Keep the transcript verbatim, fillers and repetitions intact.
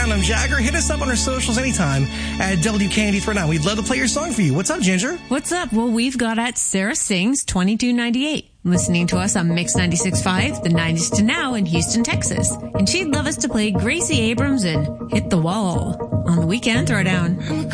I'm Jagger. Hit us up on our socials anytime at W K N D three nine. We'd love to play your song for you. What's up, Ginger? What's up? Well, we've got at Sarah Sings twenty-two ninety-eight. Listening to us on Mix ninety-six point five, the nineties to now in Houston, Texas. And she'd love us to play Gracie Abrams and Hit the Wall. On the Weekend Throwdown.